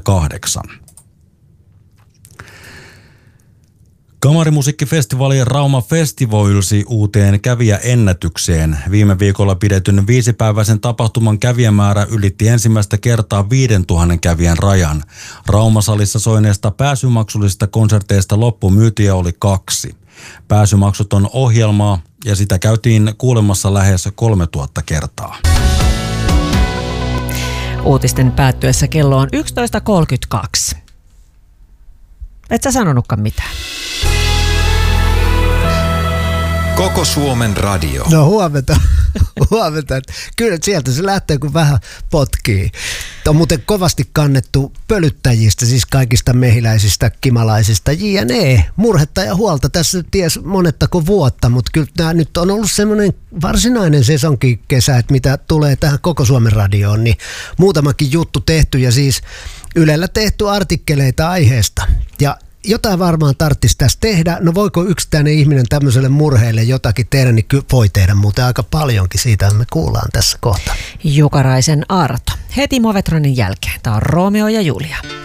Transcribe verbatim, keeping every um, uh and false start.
kahdeksan. Kamarimusiikkifestivaalien Rauma festivoilsi uuteen kävijäennätykseen. Viime viikolla pidetyn viisipäiväisen tapahtuman kävijämäärä ylitti ensimmäistä kertaa viidentuhannen kävijän rajan. Raumasalissa soineesta pääsymaksullisista konserteista loppumyytiä oli kaksi. Pääsymaksuton ohjelmaa ja sitä käytiin kuulemassa lähes kolmetuhatta kertaa. Uutisten päättyessä kello on yksitoista kolmekymmentäkaksi. Et sä sanonutkaan mitään. Koko Suomen radio. No huomenta. huomenta. Kyllä sieltä se lähtee, kun vähän potkii. On muuten kovasti kannettu pölyttäjistä, siis kaikista mehiläisistä, kimalaisista, jne. Murhetta ja huolta tässä ties monettako vuotta, mutta kyllä tämä nyt on ollut semmoinen varsinainen sesonkin kesä, että mitä tulee tähän Koko Suomen radioon, niin muutamakin juttu tehty ja siis Ylellä tehty artikkeleita aiheesta. Ja jotain varmaan tarvitsisi tässä tehdä. No voiko yksittäinen ihminen tämmöiselle murheelle jotakin tehdä, niin voi tehdä muuten aika paljonkin. Siitä me kuullaan tässä kohtaa. Jukaraisen Arto. Heti Movetronin jälkeen. Tämä on Romeo ja Julia.